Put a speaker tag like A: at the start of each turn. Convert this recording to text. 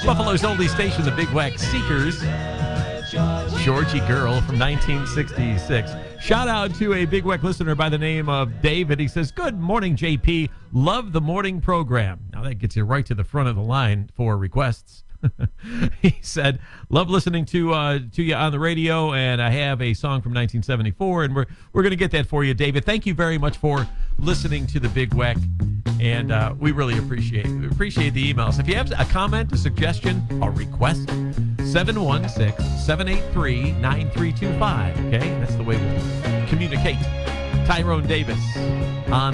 A: Buffalo's oldie station, the Big Wax Seekers. Georgie Girl from 1966. Shout out to a Big Weck listener by the name of David. He says, "Good morning, JP. Love the morning program." Now that gets you right to the front of the line for requests. He said, "Love listening to you on the radio, and I have a song from 1974, and we're going to get that for you, David." Thank you very much for listening to the Big Weck, and we really appreciate the emails. If you have a comment, a suggestion, a request, 716-783-9325. Okay, that's the way we'll communicate. Tyrone Davis.